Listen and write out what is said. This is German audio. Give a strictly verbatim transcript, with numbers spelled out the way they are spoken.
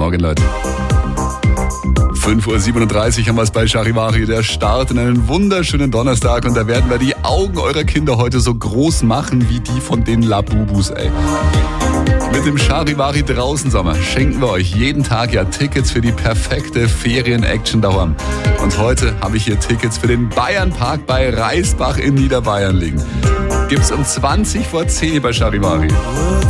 Morgen, Leute. fünf Uhr siebenunddreißig haben wir es bei Charivari, der Start in einen wunderschönen Donnerstag. Und da werden wir die Augen eurer Kinder heute so groß machen wie die von den Labubus, ey. Mit dem Charivari Draußensommer schenken wir euch jeden Tag ja Tickets für die perfekte Ferien-Action daheim. Und heute habe ich hier Tickets für den Bayernpark bei Reisbach in Niederbayern liegen. Gibt's um zwanzig vor zehn bei Charivari.